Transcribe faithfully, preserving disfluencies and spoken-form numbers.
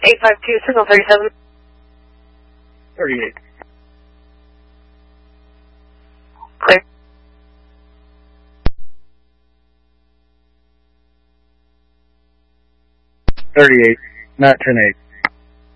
eight five two, signal thirty-seven. thirty-eight. Clear. thirty-eight, not ten eight.